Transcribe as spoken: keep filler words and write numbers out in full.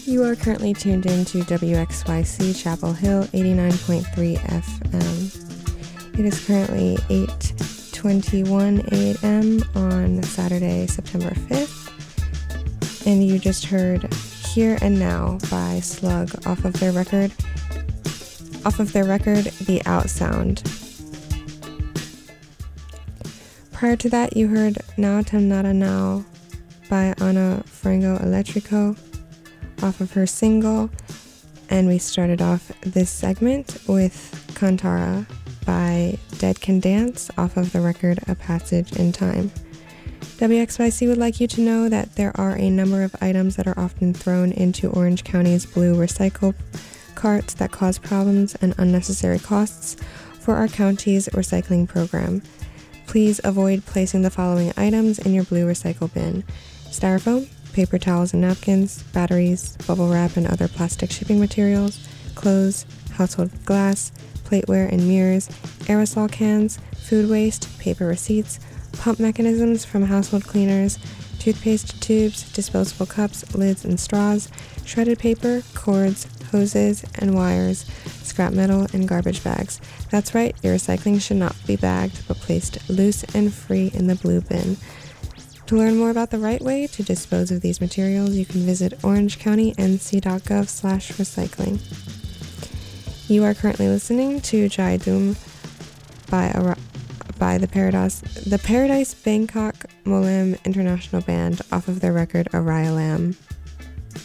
You are currently tuned in to W X Y C Chapel Hill eighty-nine point three F M. It is currently eight twenty-one a m on Saturday, September fifth, and you just heard Here and Now by Slug off of their record, off of their record, The Outsound. Prior to that, you heard Now Temnada Now by Ana Frango Electrico off of her single, and we started off this segment with Kantara by Dead Can Dance off of the record A Passage in Time. W X Y C would like you to know that there are a number of items that are often thrown into Orange County's blue recycle carts that cause problems and unnecessary costs for our county's recycling program. Please avoid placing the following items in your blue recycle bin: styrofoam, paper towels and napkins, batteries, bubble wrap and other plastic shipping materials, clothes, household glass, plateware and mirrors, aerosol cans, food waste, paper receipts, pump mechanisms from household cleaners, toothpaste tubes, disposable cups, lids and straws, shredded paper, cords, hoses and wires, scrap metal and garbage bags. That's right, your recycling should not be bagged but placed loose and free in the blue bin. To learn more about the right way to dispose of these materials, you can visit orangecounty.nc.gov slash recycling. You are currently listening to Jai Doom by, Ara- by the Paradise, the Paradise Bangkok Molem International Band off of their record Araya Lam.